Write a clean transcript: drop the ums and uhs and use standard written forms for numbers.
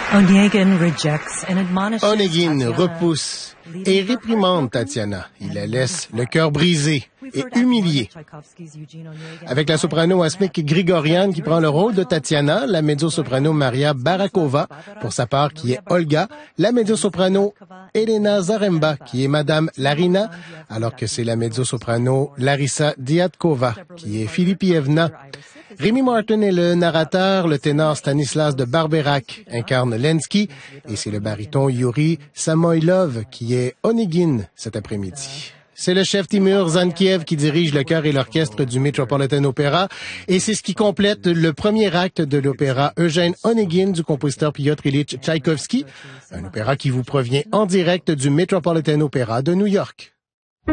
Onegin repousse et réprimande Tatiana. Il la laisse le cœur brisé et humilié. Avec la soprano Asmik Grigorian qui prend le rôle de Tatiana, la mezzo-soprano Maria Barakova, pour sa part qui est Olga, la mezzo-soprano Elena Zaremba qui est Madame Larina, alors que c'est la mezzo-soprano Larissa Diatkova qui est Filipievna. Rémi Martin est le narrateur, le ténor Stanislas de Barberac incarne Lenski et c'est le baryton Yuri Samoylov qui est Onegin cet après-midi. C'est le chef Timur Zankiev qui dirige le chœur et l'orchestre du Metropolitan Opera et c'est ce qui complète le premier acte de l'opéra Eugène Onegin du compositeur Piotr Ilyich Tchaïkovski, un opéra qui vous provient en direct du Metropolitan Opera de New York.